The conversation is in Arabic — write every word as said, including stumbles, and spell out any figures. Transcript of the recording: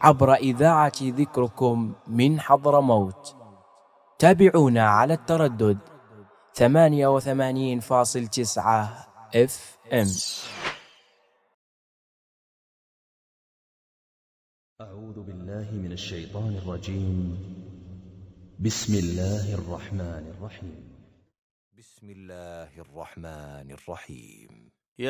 عبر إذاعة ذكركم من حضرموت. تابعونا على التردد ثمانية وثمانين فاصل تسعة اف ام. أعوذ بالله من الشيطان الرجيم. بسم الله الرحمن الرحيم. بسم الله الرحمن الرحيم.